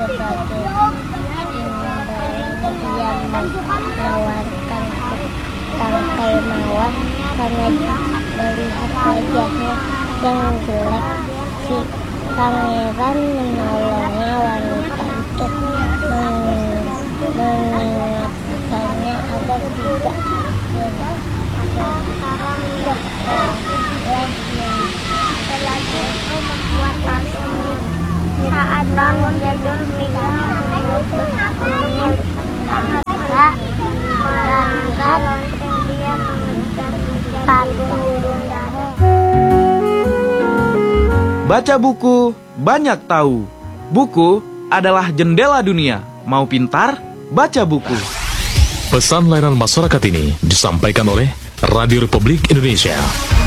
sebagai imbalan ia menawarkan tangkai mawar karena melihat wajahnya yang jelek. Si pangeran menolongnya wanita itu mengingatkannya agar tidak saat bangun tidur Baca buku, banyak tahu. Buku adalah jendela dunia. Mau pintar, baca buku. Pesan layanan masyarakat ini disampaikan oleh Radio Republik Indonesia.